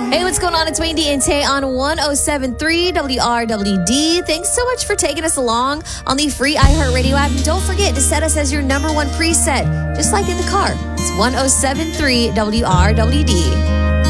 Hey, what's going on? It's Wendy and Tay on 107.3 WRWD. Thanks so much for taking us along on the free iHeartRadio app. And don't forget to set us as your number one preset, just like in the car. It's 107.3 WRWD.